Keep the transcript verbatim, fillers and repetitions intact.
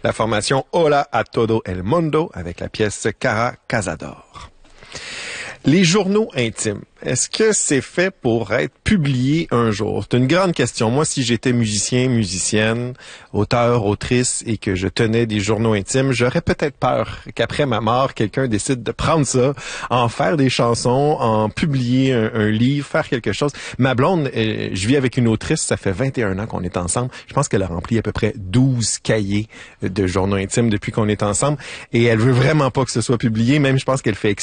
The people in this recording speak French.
la formation Hola a todo el mundo avec la pièce Cara Cazador. Les journaux intimes, est-ce que c'est fait pour être publié un jour? C'est une grande question. Moi, si j'étais musicien, musicienne, auteur, autrice et que je tenais des journaux intimes, j'aurais peut-être peur qu'après ma mort, quelqu'un décide de prendre ça, en faire des chansons, en publier un, un livre, faire quelque chose. Ma blonde, euh, je vis avec une autrice, ça fait vingt et un ans qu'on est ensemble. Je pense qu'elle a rempli à peu près douze cahiers de journaux intimes depuis qu'on est ensemble et elle veut vraiment pas que ce soit publié. Même, je pense qu'elle fait